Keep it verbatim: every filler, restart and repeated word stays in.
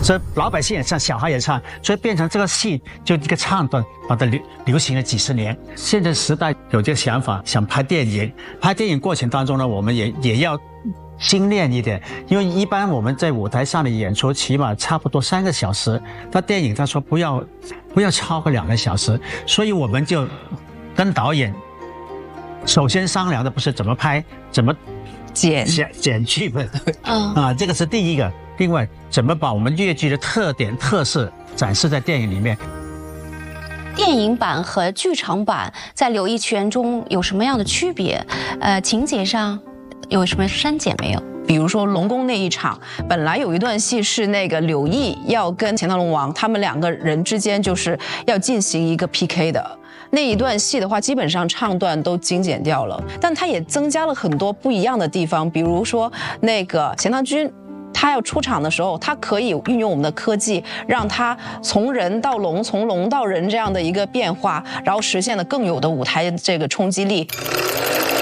所以老百姓也唱，小孩也唱，所以变成这个戏就一个唱段，把它流流行了几十年。现在时代有这个想法，想拍电影，拍电影过程当中呢，我们也也要精炼一点，因为一般我们在舞台上的演出起码差不多三个小时，那电影他说不要不要超过两个小时，所以我们就跟导演首先商量的不是怎么拍，怎么剪剪剪剧本， 嗯啊，这个是第一个。另外，怎么把我们粤剧的特点特色展示在电影里面？ 电影版和剧场版在柳毅拳中有什么样的区别？呃，情节上有什么删减没有？ 比如说龙宫那一场，本来有一段戏是那个柳毅要跟钱塘龙王他们两个人之间就是要进行一个 P K 的。那一段戏的话，基本上唱段都精简掉了，但它也增加了很多不一样的地方，比如说那个钱塘君。他要出场的时候，他可以运用我们的科技，让他从人到龙，从龙到人这样的一个变化，然后实现了更有的舞台这个冲击力。